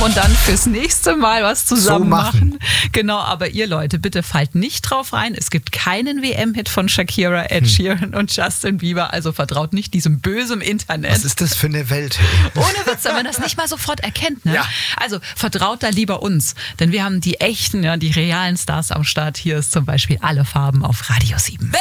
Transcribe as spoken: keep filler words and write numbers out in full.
aufnehmen und dann fürs nächste Mal was zusammen so machen. machen. Genau, aber ihr Leute, bitte fallt nicht drauf rein. Es gibt keinen W M-Hit von Shakira, Ed Sheeran und Justin Bieber, also vertraut nicht diesem bösen Internet. Was ist das für eine Welt? Ohne Witz, wenn man das nicht mal sofort erkennt. Ne? Ja. Also vertraut da lieber uns, denn wir haben die echten, ja, die realen Stars am Start. Hier ist zum Beispiel Alle Farben auf Radio sieben.